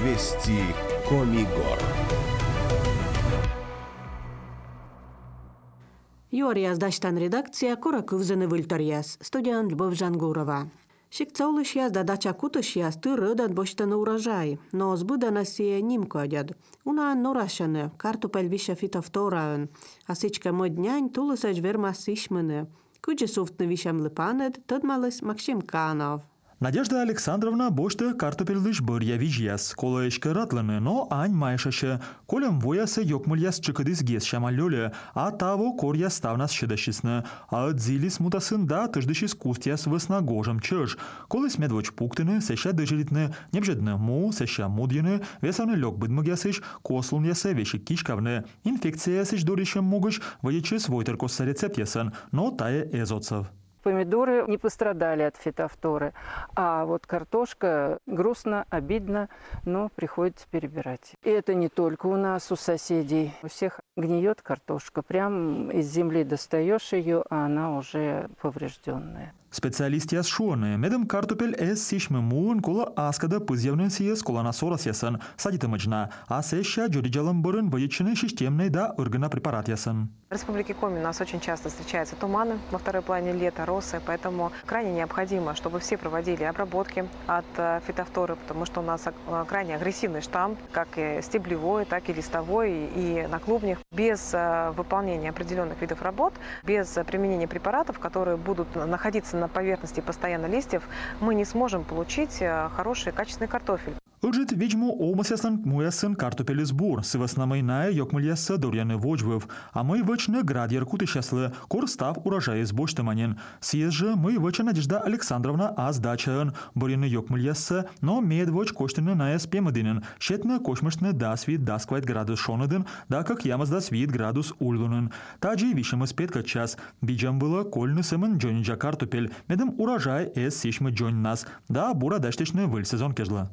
Вести Комигор. Юарияз даштан редакция кора кывзыны выльтарияз. Студиян Любовь Жангурова. Шикцаулыш язда дача кутыш яз тырыдан боштаны урожай, но сбыдана сие нимкодяд. Уна норашаны, картопель виша фитовтораын, а сичка моднянь тулысач вермас ишмыны. Куджи суфтны вишам лыпанед, тадмалыс Максим Канов. Надежда Александровна бошты картопельлыш бырья вижьяс, кола ешка ратланы, но ань майшаще, колем воясы йокмульяс чыкыдыс гес шамаллёле, а таво корья ставнас щедащисны, а дзилис мутасында тыждышис кустяс веснагожем чыж, колыс медвоч пуктыны, сеща дыжилитны, небжедны му, сеща мудьяны, весаны лёг быдмыгясыш, кослун ясы веши кишкавны, инфекция ясыш дорищем могыш, воечис войтеркоса рецепт ясын, но тая эзоцев. Помидоры не пострадали от фитофторы, а вот картошка грустно, обидно, но приходится перебирать. И это не только у нас, у соседей. У всех гниет картошка, прям из земли достаешь ее, а она уже поврежденная. Специалист яс шуаны, медем картопель эс сишме муын кола аскада пызьевнын сиес колана сорас ясын, садитымыджна, а сеща джориджалым бырын воечины системный да органа препарат ясын. В Республике Коми у нас очень часто встречаются туманы во второй половине лета, росы, поэтому крайне необходимо, чтобы все проводили обработки от фитофторы, потому что у нас крайне агрессивный штамм, как и стеблевой, так и листовой, и на клубнях. Без выполнения определенных видов работ, без применения препаратов, которые будут находиться на поверхности постоянно листьев, мы не сможем получить хороший качественный картофель. Уджит видьму омасясан муясын картопели сбор, сываснамайная йокмульяса дорьяны вожбыв, а мы вычны градьер кутышяслы, кор став урожай из боштаманин. Съезд же мы выча Надежда Александровна аз дачаын, борины йокмульяса, но медвоч коштыны наяс пемадинын, щетны кошмышны дас вид дасквайт градус шонадын, да как ямаз дас вид градус ульдунын. Таджи вишемы спетка час, биджам было кольны сымын джонинджа картопель, медем урожай эс сишмы джонин нас, да бура даштышны выль сезон кежла.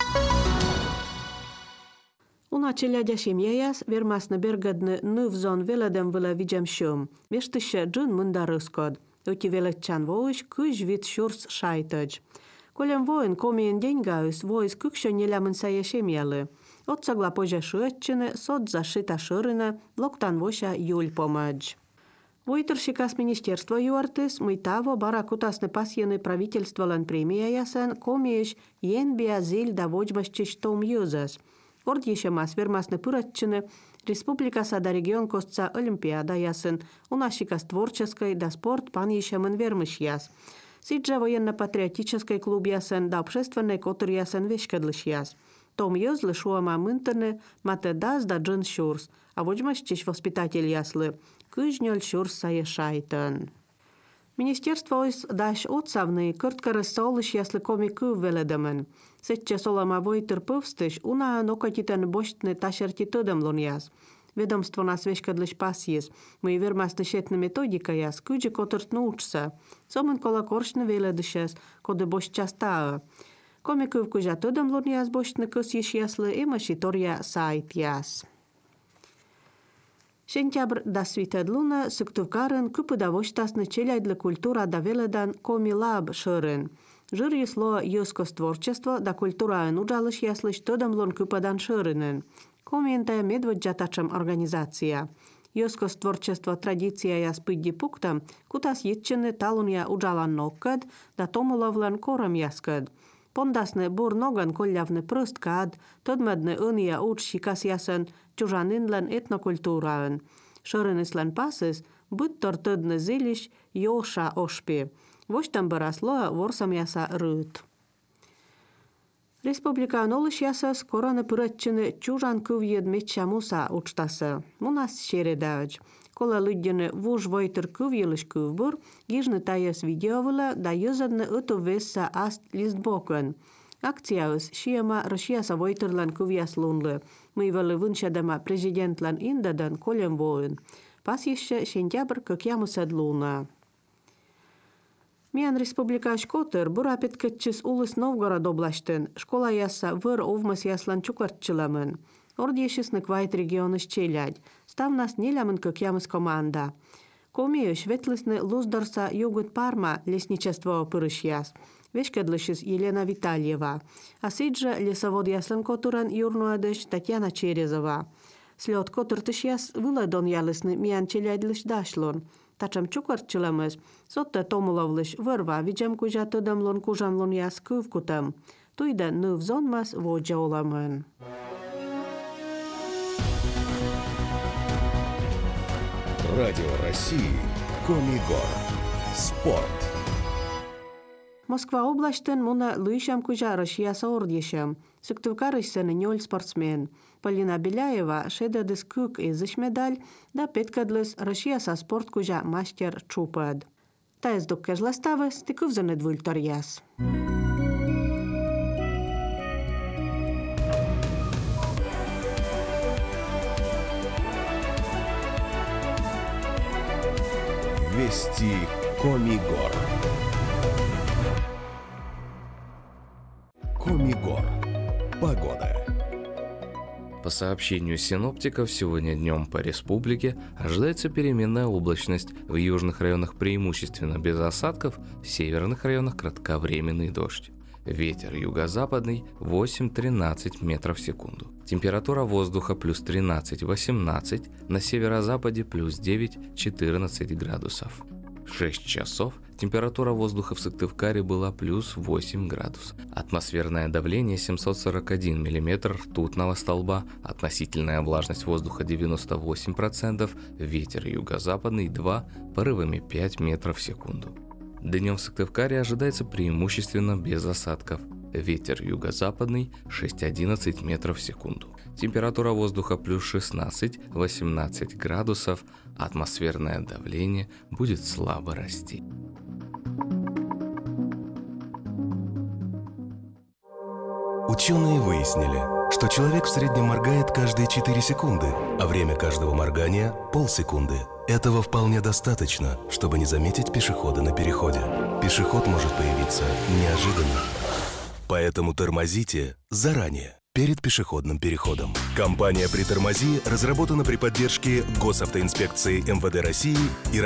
Una челядяшим яяс вермасны бергадны нывзон веледем вела видям шум. Вештыше джун мындарыскод. Оти велетчан воиш кыж вид шурс шайтадж. Колем воин комиен деньгаус воис кыкшо нелямын саяшем ялы. Отсагла пожа шуэтчыны, сот зашита шырына, локтан воша юль помадж. Войтершикас министерство юартыс, мытаво бара кутасны пасьены правительство лан премия ясан, комиеш енбия зиль да вочбащич том юзас. Орд ешемас вермасны пыратчыны, республика сада регион костца олимпиада ясын, унашикас творческой да спорт пан ешемын вермыш яс. Сиджа военно-патриотический клуб ясын да общественный котыр ясын вешкадлыш яс. Том юзлы шуама мынтыны, мате даз да джин шурс, а вочбащич воспитатель яслы. Кыжнёл шурс саешайтын. Министерство ойс даш отсавны кырткары солыш яслы комикы веледемен. Сетче солама войтыр пывстыш, уна нокотитен боштны ташерти тыдымлун яз. Ведомство нас вешкадлыш пас ез. Мы вермасты шетны методика яз, кыджи котырт научса. Сомын кола коршны веледышес, коды бошт частаа. Комикы вкужа тыдымлун яз боштны кыс еш яслы, има шитория сайт яз. Сентябрь да свитедлуна сыктывкарын купы да воштасны челяйдлы культура да веледан комилаб шырын. Жыр есло юскос творчество да культураын уджалыш яслыш тыдымлун купадан шырынын. Коментая медводжатачам организация. Юскос творчество традиция яс пыдди пуктам, кутас етчыны талун я уджалан ноккад, да томулавлан корам яскад. Пондасны бур ноган коллявны прысткад, тодмедны ыния учшикас ясын чужанынлан этнокультураын. Шырыныслан пасыс, быттор тыдны зилиш йоша ошпи. Воштам бырасло ворсам яса рыт. Республикан олыш ясас кораны пыратчыны чужан кывьед метчамуса учтасы. Мунас шередавыч. Кола лыддыны вуж войтыр кывьелыш кывбур, гижны таяс видеовыла да юзадны ыту весса аст листбокын. Акциявыз шиема рышияса войтырлан кывьяс лунлы. Мы валы выншадама президентлан индадан колем воын. Пас еще сентябрь кыкямысад луна. Миян республика шкотыр бура петкетчис улыс Новгород облаштын. Школа яса выр овмас яслан чукартчыламын. Ордешисны квайт регионы щелядь. Став нас нелямын кыкямыс команда. Комию шветлысны луздорса югут парма лесничество пырыш яс. Вешкедлышис Елена Витальева. А сиджа лесовод яслен котуран юрнуадыш Татьяна Черезова. Слет котуртыш яс выладон ялысны миян челядылыш дашлон. Тачам чуквартчыламыз. Сотта томулавлыш вырва виджам кужа тыдамлон кужамлон яс кывкутам. Туйда нывзонмас воджа оламын. Радио России. Комигор. Спорт. Москва облаштын муна лыйшам кужа Россияса ордешам. Сыктывкарышсыны 0 спортсмен. Полина Беляева шедадыс кык изыш медаль, да петкадлыс Россияса спорт кужа мастер чупад. Таез доккежластавыз тыкывзыны двультар яс. Вести Комигор. Комигор. Погода. По сообщению синоптиков, сегодня днем по республике ожидается переменная облачность. В южных районах преимущественно без осадков, в северных районах кратковременный дождь. Ветер юго-западный 8-13 метров в секунду. Температура воздуха плюс 13-18, на северо-западе плюс 9-14 градусов. В 6 часов температура воздуха в Сыктывкаре была плюс 8 градусов. Атмосферное давление 741 миллиметр ртутного столба, относительная влажность воздуха 98%, ветер юго-западный 2, порывами 5 метров в секунду. Днем в Сыктывкаре ожидается преимущественно без осадков. Ветер юго-западный 6-11 метров в секунду. Температура воздуха плюс 16-18 градусов. Атмосферное давление будет слабо расти. Ученые выяснили, что человек в среднем моргает каждые 4 секунды, а время каждого моргания – полсекунды. Этого вполне достаточно, чтобы не заметить пешехода на переходе. Пешеход может появиться неожиданно. Поэтому тормозите заранее, перед пешеходным переходом. Компания «Притормози» разработана при поддержке Госавтоинспекции МВД России и